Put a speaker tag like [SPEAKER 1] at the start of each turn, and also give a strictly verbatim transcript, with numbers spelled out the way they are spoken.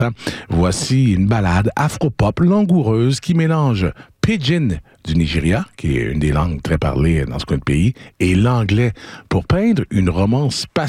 [SPEAKER 1] Voici une ballade afro-pop langoureuse qui mélange pidgin du Nigeria, qui est une des langues très parlées dans ce coin de pays, et l'anglais pour peindre une romance passionnelle